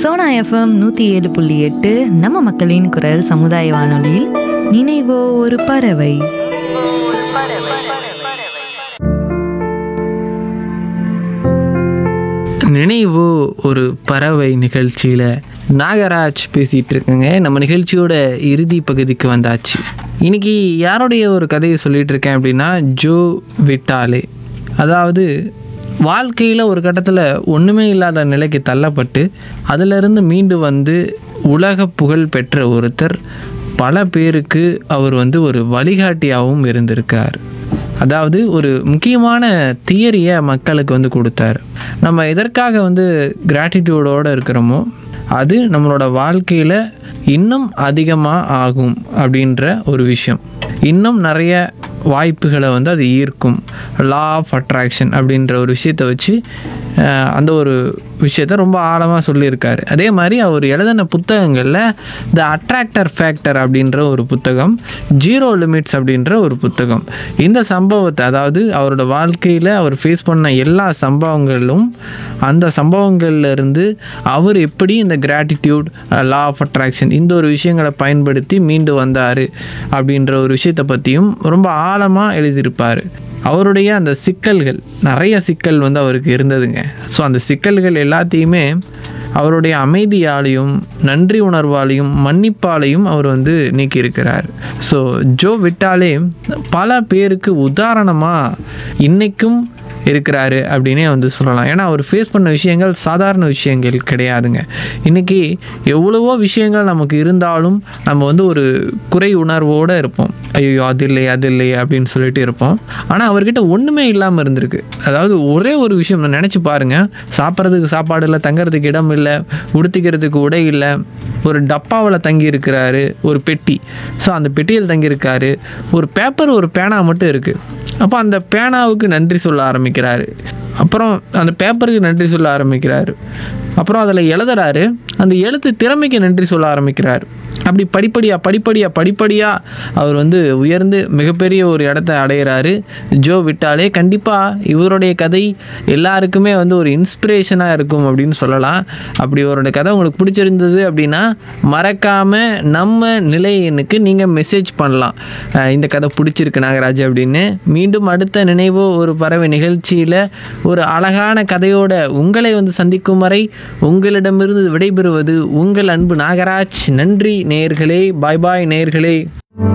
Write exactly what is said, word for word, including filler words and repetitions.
Sona FM நூற்றி ஏழு புள்ளி எட்டு நம்ம மக்களின் குரல் சமுதாய வானொலியில் நினைவோ ஒரு பறவை. நினைவோ ஒரு பறவை நிகழ்ச்சியில் நாகராஜ் பேசிகிட்டு இருக்குங்க. நம்ம நிகழ்ச்சியோட இறுதி பகுதிக்கு வந்தாச்சு. இன்றைக்கி யாருடைய ஒரு கதையை சொல்லிகிட்டு இருக்கேன் அப்படின்னா, ஜோ விட்டாலே. அதாவது வாழ்க்கையில் ஒரு கட்டத்தில் ஒன்றுமே இல்லாத நிலைக்கு தள்ளப்பட்டு அதிலிருந்து மீண்டு வந்து உலக புகழ் பெற்ற ஒருத்தர். பல பேருக்கு அவர் வந்து ஒரு வழிகாட்டியாகவும் இருந்திருக்கார். அதாவது ஒரு முக்கியமான தியரியை மக்களுக்கு வந்து கொடுத்தாரு. நம்ம எதற்காக வந்து கிராட்டிடியூடோடு இருக்கிறோமோ அது நம்மளோட வாழ்க்கையில் இன்னும் அதிகமாக ஆகும் அப்படின்ற ஒரு விஷயம். இன்னும் நிறைய வாய்ப்புகளை வந்து அது ஈர்க்கும். லா ஆஃப் அட்ராக்ஷன் அப்படின்ற ஒரு விஷயத்தை வச்சு அந்த ஒரு விஷயத்த ரொம்ப ஆழமாக சொல்லியிருக்காரு. அதே மாதிரி அவர் எழுதின புத்தகங்களில் த அட்ராக்டர் ஃபேக்டர் அப்படின்ற ஒரு புத்தகம், ஜீரோ லிமிட்ஸ் அப்படின்ற ஒரு புத்தகம். இந்த சம்பவத்தை, அதாவது அவரோட வாழ்க்கையில் அவர் ஃபேஸ் பண்ண எல்லா சம்பவங்களும், அந்த சம்பவங்கள்லேருந்து அவர் எப்படி இந்த கிராட்டிடியூட், லா ஆஃப் அட்ராக்ஷன் இந்த ஒரு விஷயங்களை பயன்படுத்தி மீண்டு வந்தார் அப்படின்ற ஒரு விஷயத்தை பற்றியும் ரொம்ப ஆழமாக எழுதியிருப்பார். அவருடைய அந்த சிக்கல்கள், நிறைய சிக்கல் வந்து அவருக்கு இருந்ததுங்க. ஸோ அந்த சிக்கல்கள் எல்லாத்தையுமே அவருடைய அமைதியாலையும் நன்றி உணர்வாலையும் மன்னிப்பாலையும் அவர் வந்து நீக்கியிருக்கிறார். ஸோ ஜோ விட்டாலே பல பேருக்கு உதாரணமாக இன்றைக்கும் இருக்கிறாரு அப்படின்னே வந்து சொல்லலாம். ஏன்னா அவர் ஃபேஸ் பண்ண விஷயங்கள் சாதாரண விஷயங்கள் கிடையாதுங்க. இன்றைக்கி எவ்வளவோ விஷயங்கள் நமக்கு இருந்தாலும் நம்ம வந்து ஒரு குறை உணர்வோடு இருப்போம். ஐயோ அது இல்லை அது இல்லை அப்படின்னு சொல்லிட்டு இருப்போம். ஆனால் அவர்கிட்ட ஒன்றுமே இல்லாமல் இருந்திருக்கு. அதாவது ஒரே ஒரு விஷயம் நினச்சி பாருங்கள். சாப்பிட்றதுக்கு சாப்பாடு இல்லை, தங்கிறதுக்கு இடம் இல்லை, உடுத்திக்கிறதுக்கு உடை இல்லை, ஒரு டப்பாவில் தங்கி இருக்கிறாரு, ஒரு பெட்டி. ஸோ அந்த பெட்டியில் தங்கியிருக்காரு. ஒரு பேப்பர், ஒரு பேனா மட்டும் இருக்குது. அப்போ அந்த பேனாவுக்கு நன்றி சொல்ல ஆரம்பிக்கிறாரு. அப்புறம் அந்த பேப்பருக்கு நன்றி சொல்ல ஆரம்பிக்கிறாரு. அப்புறம் அதில் எழுதுறாரு. அந்த எழுத்து திறமைக்கு நன்றி சொல்ல ஆரம்பிக்கிறார். அப்படி படிப்படியாக படிப்படியாக படிப்படியாக அவர் வந்து உயர்ந்து மிகப்பெரிய ஒரு இடத்த அடைகிறாரு ஜோ விட்டாலே. கண்டிப்பாக இவருடைய கதை எல்லாருக்குமே வந்து ஒரு இன்ஸ்பிரேஷனாக இருக்கும் அப்படின்னு சொல்லலாம். அப்படி அவருடைய கதை உங்களுக்கு பிடிச்சிருந்தது அப்படின்னா மறக்காமல் நம்ம நிலையனுக்கு நீங்கள் மெசேஜ் பண்ணலாம். இந்த கதை பிடிச்சிருக்கு நாகராஜ் அப்படின்னு. மீண்டும் அடுத்த நினைவோ ஒரு பறவை நிகழ்ச்சியில் ஒரு அழகான கதையோட உங்களை வந்து சந்திக்கும் வரை உங்களிடமிருந்து விடைபெறுவது உங்கள் அன்பு நாகராஜ். நன்றி நேயர்களே. பாய் பாய் நேயர்களே.